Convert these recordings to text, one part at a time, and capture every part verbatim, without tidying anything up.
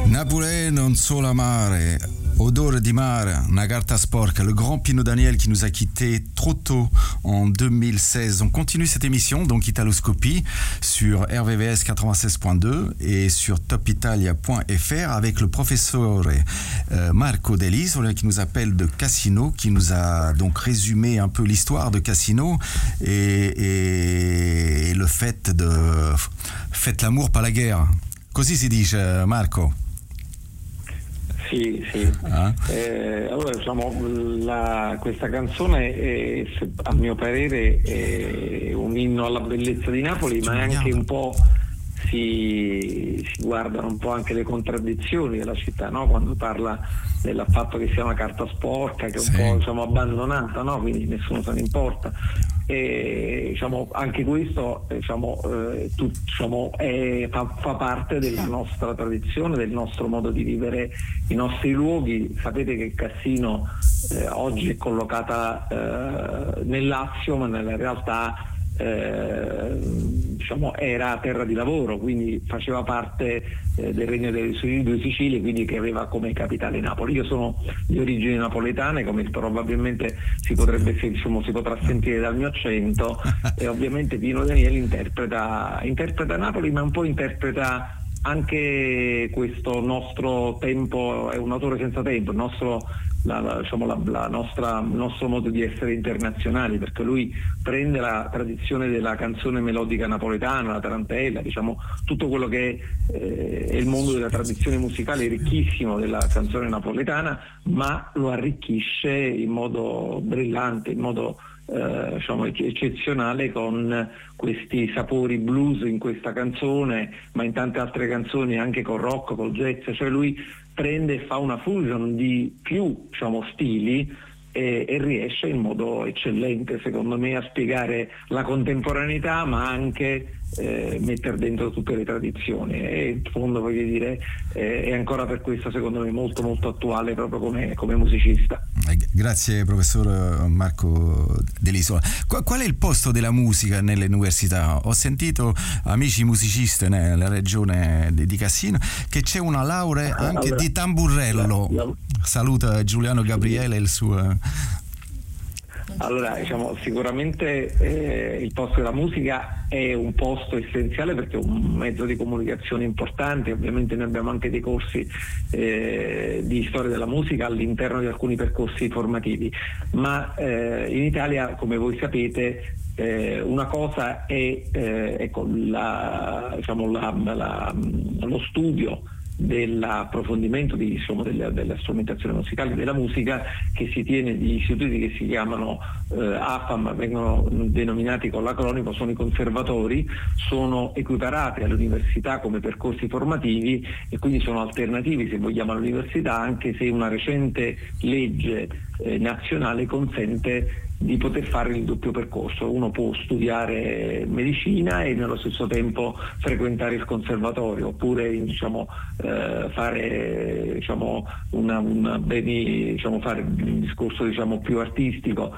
Napolè non solo amare, odeur di mare, una carta sporca, le grand Pino Daniel qui nous a quittés trop tôt en deux mille seize. On continue cette émission, donc Italoscopie, sur R V V S quatre-vingt-seize point deux et sur top italia point f r avec le professeur euh, Marco Dell'Isola qui nous appelle de Cassino, qui nous a donc résumé un peu l'histoire de Cassino et, et, et le fait de faites l'amour pas la guerre. Così si dice, Marco? Sì, sì. Ah. Eh, allora diciamo la, questa canzone è, a mio parere è un inno alla bellezza di Napoli, ma è anche un po' si, si guardano un po' anche le contraddizioni della città, no? Quando parla del fatto che sia una carta sporca, che è un sì. po' diciamo abbandonata, no? Quindi nessuno se ne importa. E diciamo anche questo diciamo, eh, tu, diciamo, è, fa, fa parte della nostra tradizione, del nostro modo di vivere i nostri luoghi. Sapete che Cassino eh, oggi è collocata eh, nel Lazio, ma nella realtà eh, diciamo, era terra di lavoro, quindi faceva parte eh, del Regno delle Due Sicilie, quindi che aveva come capitale Napoli. Io sono di origini napoletane, come probabilmente si potrebbe diciamo, si potrà sentire dal mio accento, e ovviamente Pino Daniele interpreta, interpreta Napoli, ma un po' interpreta anche questo nostro tempo. È un autore senza tempo, il nostro La, la, diciamo, la, la nostra, il nostro modo di essere internazionali, perché lui prende la tradizione della canzone melodica napoletana, la tarantella, diciamo tutto quello che è, eh, è il mondo della tradizione musicale ricchissimo della canzone napoletana, ma lo arricchisce in modo brillante, in modo eh, diciamo eccezionale, con questi sapori blues in questa canzone, ma in tante altre canzoni anche col rock, col jazz. Cioè lui prende e fa una fusion di più diciamo stili e, e riesce in modo eccellente secondo me a spiegare la contemporaneità, ma anche eh, mettere dentro tutte le tradizioni, e in fondo voglio dire eh, è ancora per questo secondo me molto molto attuale proprio come, come musicista. Grazie professor Marco Dell'Isola. Qual è il posto della musica nelle università? Ho sentito amici musicisti nella regione di Cassino che c'è una laurea anche allora, di tamburello. La, la... Saluta Giuliano Gabriele e il suo... Allora, diciamo, sicuramente eh, il posto della musica è un posto essenziale perché è un mezzo di comunicazione importante. Ovviamente noi abbiamo anche dei corsi eh, di storia della musica all'interno di alcuni percorsi formativi, ma eh, in Italia, come voi sapete, eh, una cosa è eh, ecco, la, diciamo, la, la, lo studio dell'approfondimento di, diciamo, della, della strumentazione musicale, della musica, che si tiene di istituti che si chiamano eh, A F A M, vengono denominati con l'acronimo, sono i conservatori, sono equiparati all'università come percorsi formativi e quindi sono alternativi, se vogliamo, all'università, anche se una recente legge eh, nazionale consente di poter fare il doppio percorso. Uno può studiare medicina e nello stesso tempo frequentare il conservatorio, oppure diciamo, eh, fare diciamo, una, una beni, diciamo, fare un discorso diciamo, più artistico,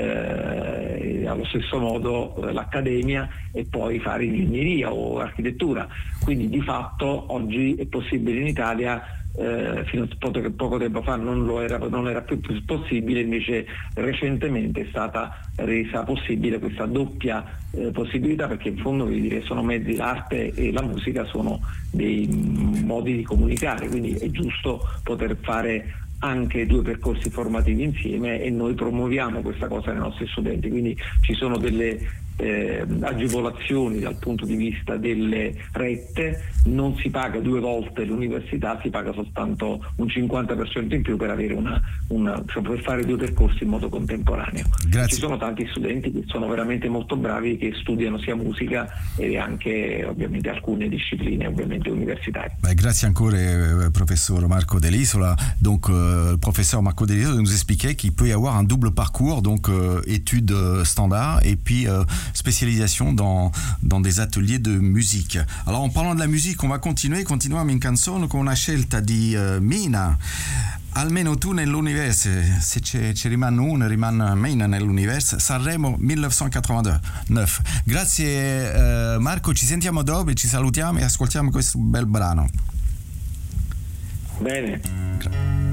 eh, allo stesso modo eh, l'accademia, e poi fare ingegneria o architettura. Quindi di fatto oggi è possibile in Italia. Eh, fino a poco, poco tempo fa non, lo era, non era più possibile, invece recentemente è stata resa possibile questa doppia eh, possibilità, perché in fondo voglio dire, sono mezzi, l'arte e la musica sono dei modi di comunicare, quindi è giusto poter fare anche due percorsi formativi insieme, e noi promuoviamo questa cosa nei nostri studenti. Quindi ci sono delle Eh, agevolazioni dal punto di vista delle rette, non si paga due volte l'università, si paga soltanto un cinquanta per cento in più per avere una, una cioè per fare due percorsi in modo contemporaneo. Grazie. Ci sono tanti studenti che sono veramente molto bravi, che studiano sia musica e anche ovviamente alcune discipline ovviamente universitarie. Bah, grazie encore euh, professeur Marco Dell'Isola. Donc euh, le professeur Marco Dell'Isola nous expliquait qu'il peut y avoir un double parcours, donc euh, études standards et puis euh, spécialisation dans, dans des ateliers de musique. Alors en parlant de la musique, on va continuer, continuiamo in canzone con una scelta di uh, Mina. Almeno tu nell'universo, se ci rimane uno, rimane Mina nell'universo. Sanremo millenovecentottantadue. Grazie uh, Marco, ci sentiamo dopo, ci salutiamo e ascoltiamo questo bel brano. Bene.